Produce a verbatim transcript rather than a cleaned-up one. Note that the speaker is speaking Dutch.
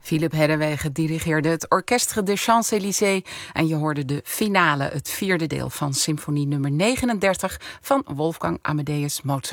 Philip Herreweghe dirigeerde het Orchestre des Champs-Élysées en je hoorde de finale, het vierde deel van symfonie nummer negenendertig van Wolfgang Amadeus Mozart.